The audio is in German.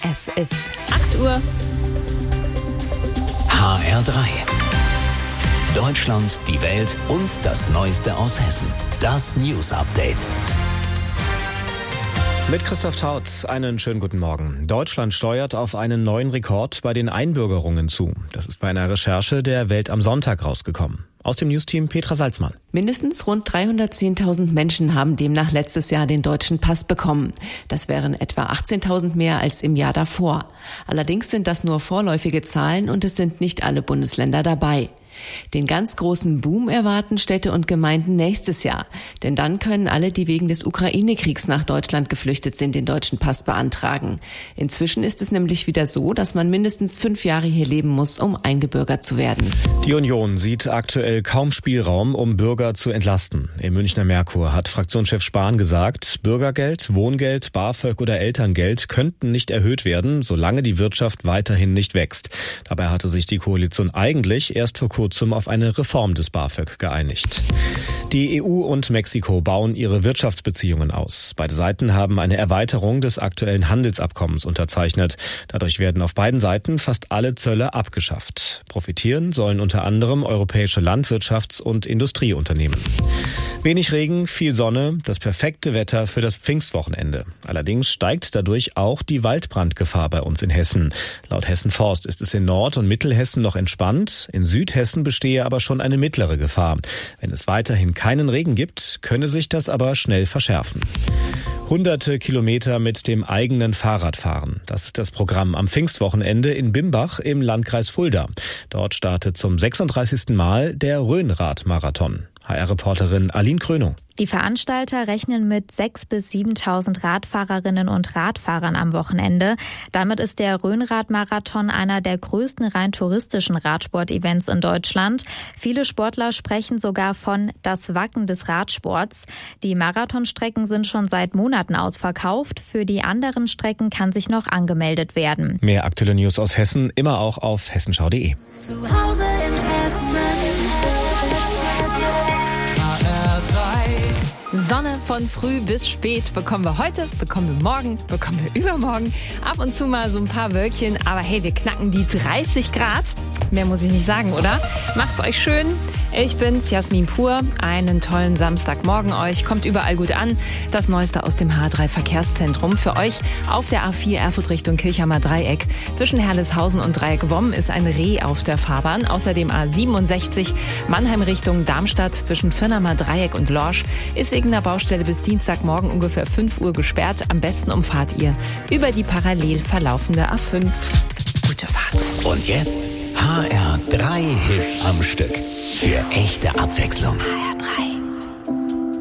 Es ist 8 Uhr. HR3. Deutschland, die Welt und das Neueste aus Hessen. Das News Update. Mit Christoph Tautz, einen schönen guten Morgen. Deutschland steuert auf einen neuen Rekord bei den Einbürgerungen zu. Das ist bei einer Recherche der Welt am Sonntag rausgekommen. Aus dem Newsteam Petra Salzmann. Mindestens rund 310.000 Menschen haben demnach letztes Jahr den deutschen Pass bekommen. Das wären etwa 18.000 mehr als im Jahr davor. Allerdings sind das nur vorläufige Zahlen und es sind nicht alle Bundesländer dabei. Den ganz großen Boom erwarten Städte und Gemeinden nächstes Jahr. Denn dann können alle, die wegen des Ukraine-Kriegs nach Deutschland geflüchtet sind, den deutschen Pass beantragen. Inzwischen ist es nämlich wieder so, dass man mindestens 5 Jahre hier leben muss, um eingebürgert zu werden. Die Union sieht aktuell kaum Spielraum, um Bürger zu entlasten. Im Münchner Merkur hat Fraktionschef Spahn gesagt, Bürgergeld, Wohngeld, BAföG oder Elterngeld könnten nicht erhöht werden, solange die Wirtschaft weiterhin nicht wächst. Dabei hatte sich die Koalition eigentlich erst vor kurzem auf eine Reform des BAföG geeinigt. Die EU und Mexiko bauen ihre Wirtschaftsbeziehungen aus. Beide Seiten haben eine Erweiterung des aktuellen Handelsabkommens unterzeichnet. Dadurch werden auf beiden Seiten fast alle Zölle abgeschafft. Profitieren sollen unter anderem europäische Landwirtschafts- und Industrieunternehmen. Wenig Regen, viel Sonne, das perfekte Wetter für das Pfingstwochenende. Allerdings steigt dadurch auch die Waldbrandgefahr bei uns in Hessen. Laut Hessen Forst ist es in Nord- und Mittelhessen noch entspannt. In Südhessen bestehe aber schon eine mittlere Gefahr. Wenn es weiterhin keinen Regen gibt, könne sich das aber schnell verschärfen. Hunderte Kilometer mit dem eigenen Fahrrad fahren. Das ist das Programm am Pfingstwochenende in Bimbach im Landkreis Fulda. Dort startet zum 36. Mal der Rhönrad-Marathon. HR-Reporterin Aline Krönung. Die Veranstalter rechnen mit 6.000 bis 7.000 Radfahrerinnen und Radfahrern am Wochenende. Damit ist der Rhönrad-Marathon einer der größten rein touristischen Radsport-Events in Deutschland. Viele Sportler sprechen sogar von das Wacken des Radsports. Die Marathonstrecken sind schon seit Monaten ausverkauft. Für die anderen Strecken kann sich noch angemeldet werden. Mehr aktuelle News aus Hessen immer auch auf hessenschau.de. Zu Hause in Hessen. Sonne von früh bis spät bekommen wir heute, bekommen wir morgen, bekommen wir übermorgen. Ab und zu mal so ein paar Wölkchen, aber hey, wir knacken die 30 Grad. Mehr muss ich nicht sagen, oder? Macht's euch schön. Ich bin's, Jasmin Pur. Einen tollen Samstagmorgen euch. Kommt überall gut an. Das Neueste aus dem H3 Verkehrszentrum. Für euch auf der A4 Erfurt Richtung Kirchheimer Dreieck. Zwischen Herleshausen und Dreieck Womm ist ein Reh auf der Fahrbahn. Außerdem A67 Mannheim Richtung Darmstadt zwischen Firnamer Dreieck und Lorsch ist wegen der Baustelle bis Dienstagmorgen ungefähr 5 Uhr gesperrt. Am besten umfahrt ihr über die parallel verlaufende A5. Gute Fahrt. Und jetzt HR3 Hits am Stück. Für echte Abwechslung. HR3.